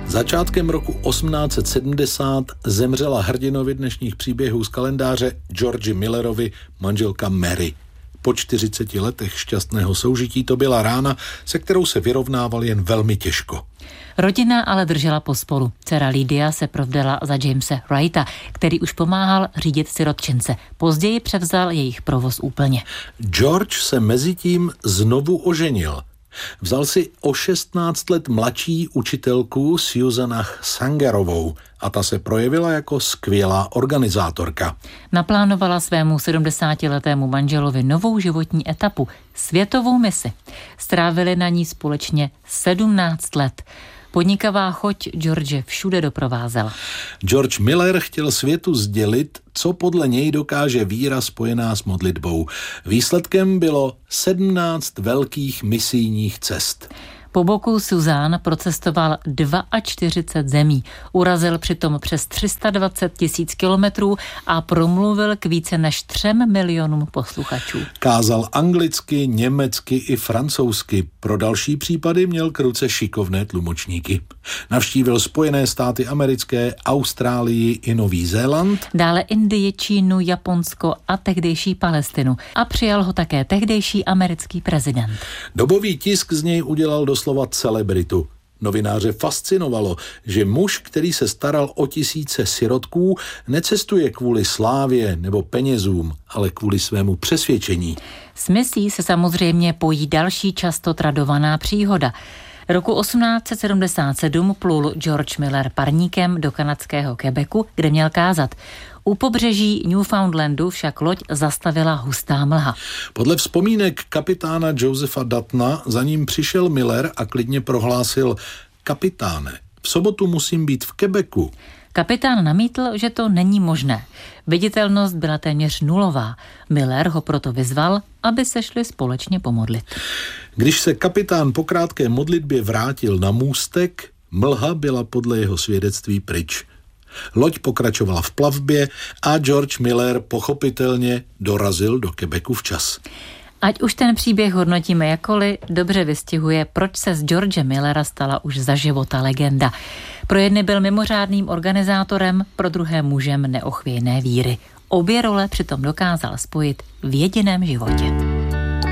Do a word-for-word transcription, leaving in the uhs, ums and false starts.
Začátkem roku osmnáct set sedmdesát zemřela hrdinovi dnešních příběhů z kalendáře Georgi Millerovi manželka Mary. Po čtyřiceti letech šťastného soužití to byla rána, se kterou se vyrovnával jen velmi těžko. Rodina ale držela pospolu. Dcera Lydia se provdala za Jamese Wrighta, který už pomáhal řídit sirotčince. Později převzal jejich provoz úplně. George se mezitím znovu oženil. Vzal si o šestnáct let mladší učitelku Susanna Sangerovou a ta se projevila jako skvělá organizátorka. Naplánovala svému sedmdesátiletému manželovi novou životní etapu, světovou misi. Strávili na ní společně sedmnáct let. Podnikavá choť George všude doprovázela. George Miller chtěl světu sdělit, co podle něj dokáže víra spojená s modlitbou. Výsledkem bylo sedmnáct velkých misijních cest. Po boku Suzanne procestoval čtyřicet dva zemí, urazil přitom přes tři sta dvacet tisíc kilometrů a promluvil k více než třem milionům posluchačů. Kázal anglicky, německy i francouzsky. Pro další případy měl k ruce šikovné tlumočníky. Navštívil Spojené státy americké, Austrálii i Nový Zéland. Dále Indii, Čínu, Japonsko a tehdejší Palestinu. A přijal ho také tehdejší americký prezident. Dobový tisk z něj udělal doslova celebritu. Novináře fascinovalo, že muž, který se staral o tisíce sirotků, necestuje kvůli slávě nebo penězům, ale kvůli svému přesvědčení. S misí se samozřejmě pojí další často tradovaná příhoda. Roku osmnáct set sedmdesát sedm plul George Miller parníkem do kanadského Quebecu, kde měl kázat. U pobřeží Newfoundlandu však loď zastavila hustá mlha. Podle vzpomínek kapitána Josepha Duttona za ním přišel Miller a klidně prohlásil: kapitáne, v sobotu musím být v Quebecu. Kapitán namítl, že to není možné. Viditelnost byla téměř nulová. Miller ho proto vyzval, aby se šli společně pomodlit. Když se kapitán po krátké modlitbě vrátil na můstek, mlha byla podle jeho svědectví pryč. Loď pokračovala v plavbě a George Miller pochopitelně dorazil do Quebecu včas. Ať už ten příběh hodnotíme jakkoliv, dobře vystihuje, proč se z George Millera stala už za života legenda. Pro jedny byl mimořádným organizátorem, pro druhé mužem neochvějné víry. Obě role přitom dokázal spojit v jediném životě.